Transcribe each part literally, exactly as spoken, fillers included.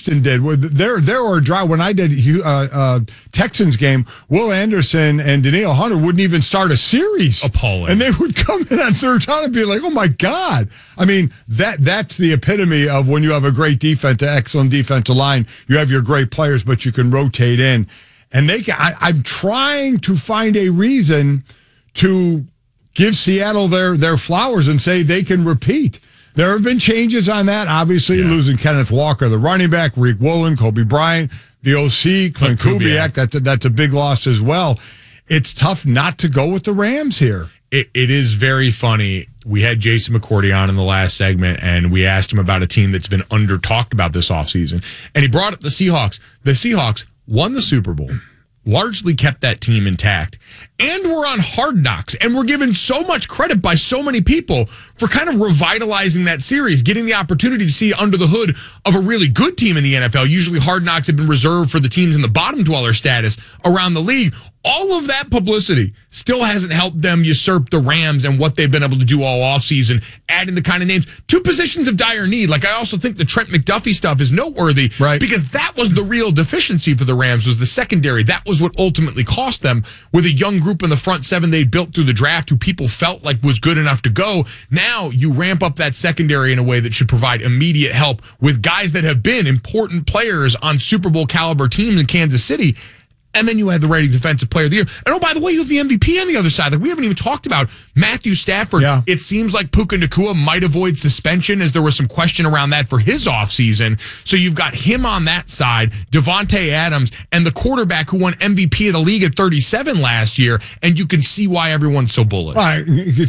Houston did. There, there were a drive when I did uh, uh, Texans game. Will Anderson and Danielle Hunter wouldn't even start a series. Appalling. And they would come in on third down and be like, "Oh my God!" I mean, that that's the epitome of when you have a great defense, an excellent defensive line. You have your great players, but you can rotate in. And they, can, I, I'm trying to find a reason to give Seattle their their flowers and say they can repeat. There have been changes on that. Obviously, yeah. losing Kenneth Walker, the running back, Reek Woolen, Kobe Bryant, the O C, Clint Kubiak. That's a, that's a big loss as well. It's tough not to go with the Rams here. It, it is very funny. We had Jason McCourty on in the last segment, and we asked him about a team that's been under talked about this offseason. And he brought up the Seahawks. The Seahawks won the Super Bowl, largely kept that team intact, and we're on Hard Knocks, and we're given so much credit by so many people for kind of revitalizing that series, getting the opportunity to see under the hood of a really good team in the N F L. Usually Hard Knocks have been reserved for the teams in the bottom dweller status around the league. All of that publicity still hasn't helped them usurp the Rams and what they've been able to do all offseason, adding the kind of names to positions of dire need. Like, I also think the Trent McDuffie stuff is noteworthy, right? Because that was the real deficiency for the Rams, was the secondary. That was what ultimately cost them, with a young group in the front seven they built through the draft who people felt like was good enough to go. Now you ramp up that secondary in a way that should provide immediate help with guys that have been important players on Super Bowl caliber teams in Kansas City. And then you had the reigning defensive player of the year. And oh, by the way, you have the M V P on the other side. Like, we haven't even talked about Matthew Stafford. Yeah. It seems like Puka Nacua might avoid suspension, as there was some question around that for his offseason. So you've got him on that side, Devontae Adams, and the quarterback who won M V P of the league at thirty-seven last year. And you can see why everyone's so bullish. Well, I,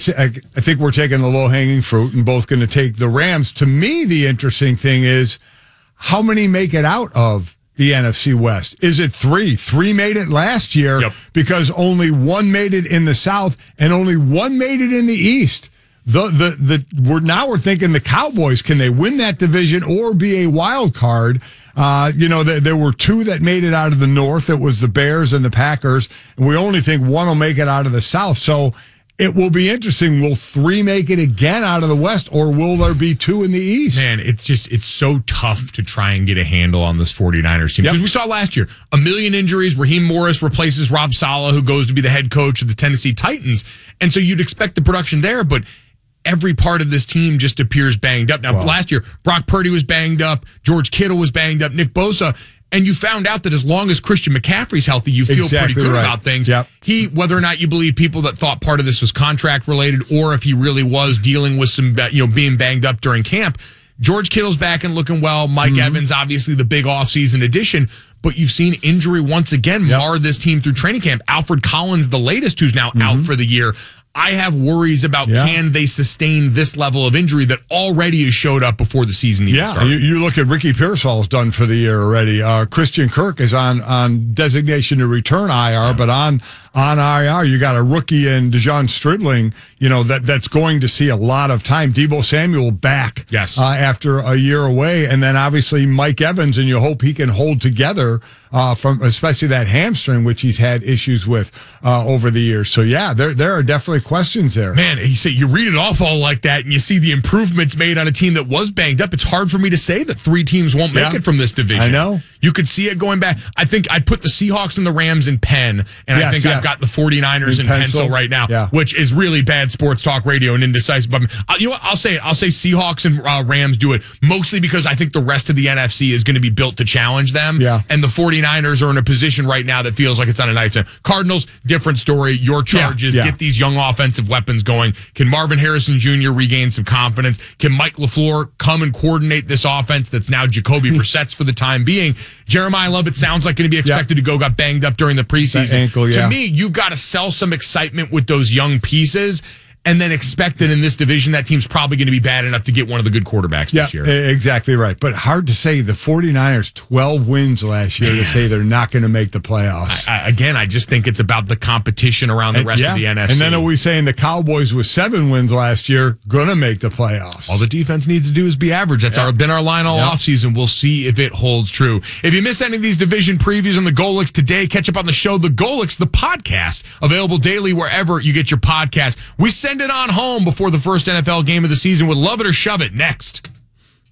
I think we're taking the low-hanging fruit and both going to take the Rams. To me, the interesting thing is how many make it out of the N F C West. Is it three? Three made it last year, yep, because only one made it in the South and only one made it in the East. The the the we're now we're thinking the Cowboys, can they win that division or be a wild card? Uh, you know, there, there were two that made it out of the North. It was the Bears and the Packers, and we only think one will make it out of the South. So it will be interesting. Will three make it again out of the West, or will there be two in the East? Man, it's just, it's so tough to try and get a handle on this 49ers team. Because yep, we saw last year, a million injuries. Raheem Morris replaces Rob Saleh, who goes to be the head coach of the Tennessee Titans. And so you'd expect the production there, but every part of this team just appears banged up. Now, wow, last year, Brock Purdy was banged up. George Kittle was banged up. Nick Bosa. And you found out that as long as Christian McCaffrey's healthy, you feel exactly pretty good right about things. Yep. He, whether or not you believe people that thought part of this was contract related, or if he really was dealing with some, you know, being banged up during camp, George Kittle's back and looking well. Mike mm-hmm. Evans, obviously the big offseason addition, but you've seen injury once again yep, mar this team through training camp. Alfred Collins, the latest, who's now mm-hmm. out for the year. I have worries about yeah, can they sustain this level of injury that already has showed up before the season even yeah, started. You, you look at Ricky Pearsall's done for the year already. Uh, Christian Kirk is on on designation to return I R, yeah, but on on I R you got a rookie in Dejon Stridling, you know, that that's going to see a lot of time. Deebo Samuel back, yes, uh, after a year away, and then obviously Mike Evans, and you hope he can hold together uh, from especially that hamstring, which he's had issues with uh, over the years. So yeah, there there are definitely questions there. Man, you say you read it off all like that, and you see the improvements made on a team that was banged up. It's hard for me to say that three teams won't make yeah, it from this division. I know. You could see it going back. I think I'd put the Seahawks and the Rams in pen, and yes, I think yes, I've got the 49ers in, in pencil. pencil right now, yeah, which is really bad sports talk radio and indecisive. But you know what? I'll say it. I'll say Seahawks and uh, Rams do it, mostly because I think the rest of the N F C is going to be built to challenge them. Yeah. And the 49ers are in a position right now that feels like it's on a knife's end. Cardinals, different story. Your charges, yeah, yeah, get these young offensive weapons going. Can Marvin Harrison Junior regain some confidence? Can Mike LaFleur come and coordinate this offense that's now Jacoby Brissett's for the time being? Jeremiah Love, it sounds like going to be expected, yep, to go, got banged up during the preseason. That ankle, yeah. To me, you've got to sell some excitement with those young pieces, and then expect that in this division, that team's probably going to be bad enough to get one of the good quarterbacks yeah, this year. Exactly right. But hard to say. The 49ers, twelve wins last year, Man, to say they're not going to make the playoffs. I, I, again, I just think it's about the competition around the and, rest yeah, of the N F C. And then are we saying the Cowboys with seven wins last year going to make the playoffs? All the defense needs to do is be average. That's yeah, our, been our line all yeah, offseason. We'll see if it holds true. If you miss any of these division previews on the Golix today, catch up on the show, The Golix, the podcast, available daily wherever you get your podcast. We send it on home before the first N F L game of the season with Love It or Shove It next.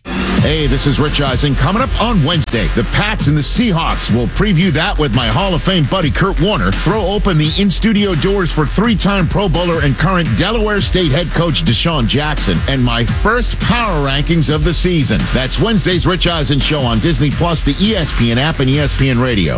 Hey, this is Rich Eisen. Coming up on Wednesday, the Pats and the Seahawks. We'll preview that with my Hall of Fame buddy Kurt Warner. Throw open the in-studio doors for three-time Pro Bowler and current Delaware State head coach Deshaun Jackson. And my first power rankings of the season. That's Wednesday's Rich Eisen Show on Disney Plus, the E S P N app, and E S P N Radio.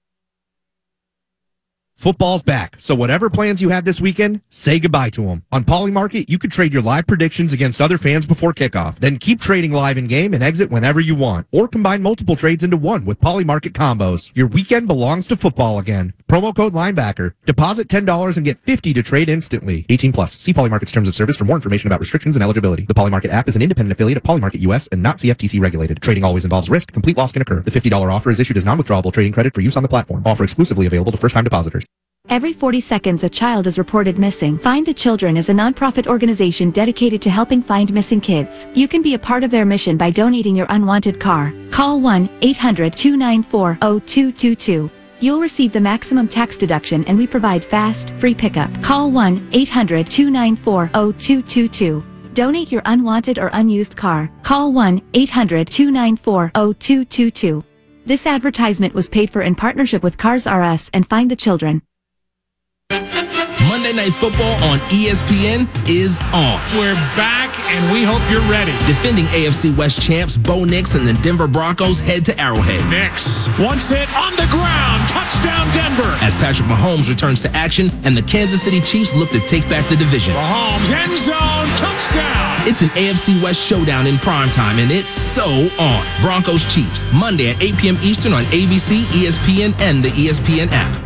Football's back, so whatever plans you have this weekend, say goodbye to them. On Polymarket, you can trade your live predictions against other fans before kickoff. Then keep trading live in-game and exit whenever you want. Or combine multiple trades into one with Polymarket combos. Your weekend belongs to football again. Promo code Linebacker. Deposit ten dollars and get fifty dollars to trade instantly. eighteen plus. See Polymarket's terms of service for more information about restrictions and eligibility. The Polymarket app is an independent affiliate of Polymarket U S and not C F T C regulated. Trading always involves risk. Complete loss can occur. The fifty dollars offer is issued as non-withdrawable trading credit for use on the platform. Offer exclusively available to first-time depositors. Every forty seconds, a child is reported missing. Find the Children is a nonprofit organization dedicated to helping find missing kids. You can be a part of their mission by donating your unwanted car. Call one eight hundred two nine four zero two two two. You'll receive the maximum tax deduction, and we provide fast, free pickup. Call one eight hundred two nine four zero two two two. Donate your unwanted or unused car. Call one eight hundred two nine four zero two two two. This advertisement was paid for in partnership with Cars R Us and Find the Children. Monday Night Football on E S P N is on. We're back, and we hope you're ready. Defending A F C West champs Bo Nix and the Denver Broncos head to Arrowhead. Nix, once hit on the ground, touchdown Denver. As Patrick Mahomes returns to action and the Kansas City Chiefs look to take back the division. Mahomes, end zone, touchdown. It's an A F C West showdown in primetime, and it's so on. Broncos Chiefs, Monday at eight p.m. Eastern on A B C, E S P N, and the E S P N app.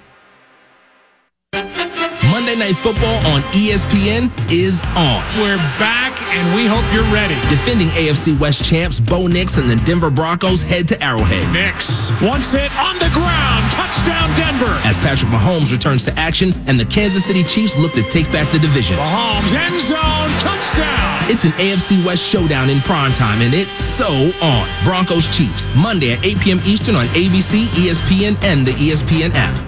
Monday Night Football on E S P N is on. We're back, and we hope you're ready. Defending A F C West champs Bo Nix and the Denver Broncos head to Arrowhead. Nix, once hit on the ground, touchdown Denver. As Patrick Mahomes returns to action and the Kansas City Chiefs look to take back the division. Mahomes, end zone, touchdown. It's an A F C West showdown in primetime, and it's so on. Broncos Chiefs, Monday at eight p.m. Eastern on A B C, E S P N, and the E S P N app.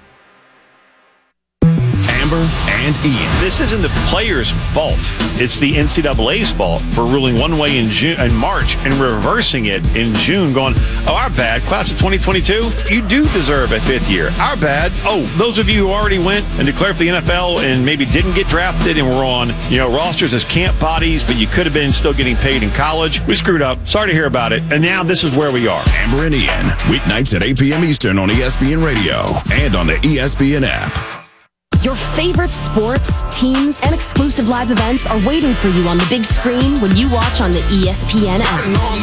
Amber and Ian. This isn't the players' fault. It's the N C double A's fault for ruling one way in June, in March, and reversing it in June, going, oh, our bad, class of twenty twenty-two, you do deserve a fifth year. Our bad. Oh, those of you who already went and declared for the N F L and maybe didn't get drafted and were on, you know, rosters as camp bodies, but you could have been still getting paid in college. We screwed up. Sorry to hear about it. And now this is where we are. Amber and Ian, weeknights at eight p.m. Eastern on E S P N Radio and on the E S P N app. Your favorite sports, teams, and exclusive live events are waiting for you on the big screen when you watch on the E S P N app.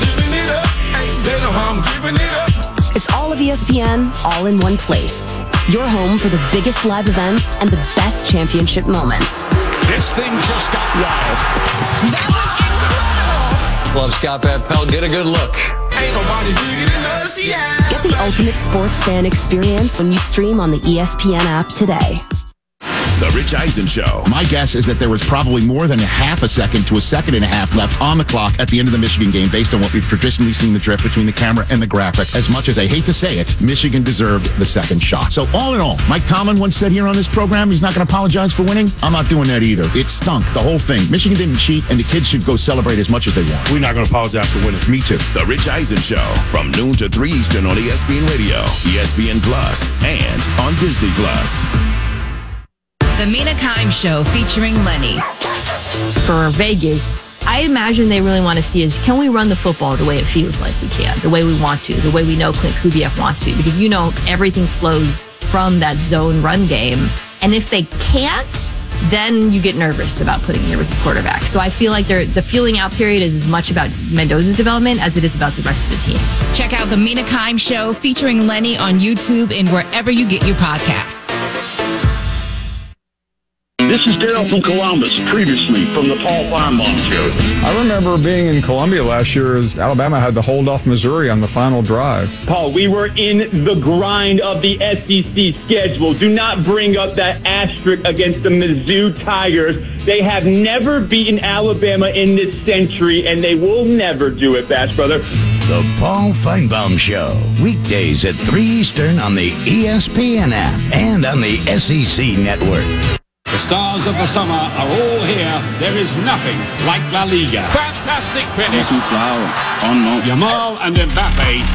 It's all of E S P N, all in one place. Your home for the biggest live events and the best championship moments. This thing just got wild. That was incredible! Love Scott Van Pelt. Get a good look. Ain't nobody bigger than us, yeah. Get the ultimate sports fan experience when you stream on the E S P N app today. The Rich Eisen Show. My guess is that there was probably more than a half a second to a second and a half left on the clock at the end of the Michigan game based on what we've traditionally seen the drift between the camera and the graphic. As much as I hate to say it, Michigan deserved the second shot. So all in all, Mike Tomlin once said here on this program he's not going to apologize for winning. I'm not doing that either. It stunk, the whole thing. Michigan didn't cheat, and the kids should go celebrate as much as they want. We're not going to apologize for winning. Me too. The Rich Eisen Show from noon to three Eastern on E S P N Radio, E S P N Plus, and on Disney Plus. The Mina Kimes Show featuring Lenny. For Vegas, I imagine they really want to see is, can we run the football the way it feels like we can, the way we want to, the way we know Clint Kubiak wants to, because you know everything flows from that zone run game. And if they can't, then you get nervous about putting in a rookie quarterback. So I feel like the feeling out period is as much about Mendoza's development as it is about the rest of the team. Check out the Mina Kimes Show featuring Lenny on YouTube and wherever you get your podcasts. This is Dale from Columbus, previously from the Paul Feinbaum Show. I remember being in Columbia last year as Alabama had to hold off Missouri on the final drive. Paul, we were in the grind of the S E C schedule. Do not bring up that asterisk against the Mizzou Tigers. They have never beaten Alabama in this century, and they will never do it, Bash Brother. The Paul Feinbaum Show, weekdays at three Eastern on the E S P N app and on the S E C Network. The stars of the summer are all here. There is nothing like La Liga. Fantastic finish. Flower on Yamal and Mbappe